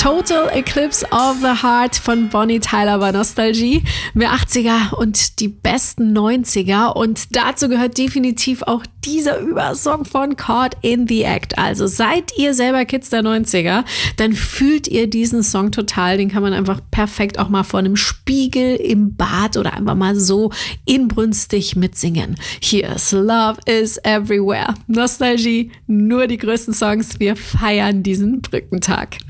Total Eclipse of the Heart von Bonnie Tyler war Nostalgie. Mehr 80er und die besten 90er. Und dazu gehört definitiv auch dieser Übersong von Caught in the Act. Also seid ihr selber Kids der 90er, dann fühlt ihr diesen Song total. Den kann man einfach perfekt auch mal vor einem Spiegel im Bad oder einfach mal so inbrünstig mitsingen. Hier ist Love is Everywhere. Nostalgie, nur die größten Songs. Wir feiern diesen Brückentag.